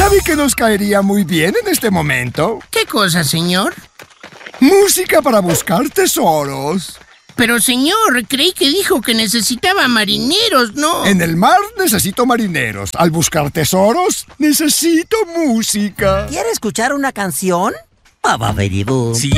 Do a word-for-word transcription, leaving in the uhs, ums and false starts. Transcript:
¿Sabe que nos caería muy bien en este momento? ¿Qué cosa, señor? Música para buscar tesoros. Pero, señor, creí que dijo que necesitaba marineros, ¿no? En el mar necesito marineros. Al buscar tesoros, necesito música. ¿Quiere escuchar una canción? Bababeribu. Si